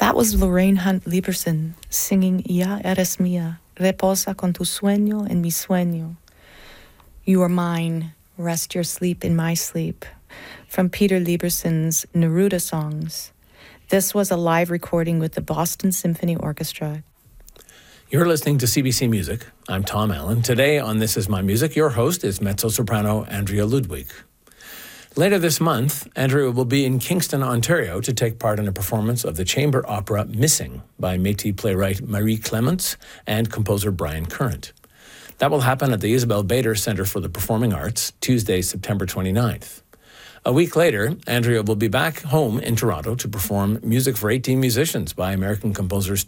That was Lorraine Hunt Lieberson singing Ya eres mía, reposa con tu sueño en mi sueño. You are mine, rest your sleep in my sleep, from Peter Lieberson's Neruda songs. This was a live recording with the Boston Symphony Orchestra. You're listening to CBC Music. I'm Tom Allen. Today on This Is My Music, your host is mezzo-soprano Andrea Ludwig. Later this month, Andrea will be in Kingston, Ontario to take part in a performance of the chamber opera Missing by Métis playwright Marie Clements and composer Brian Current. That will happen at the Isabel Bader Centre for the Performing Arts, Tuesday, September 29th. A week later, Andrea will be back home in Toronto to perform Music for 18 Musicians by American composers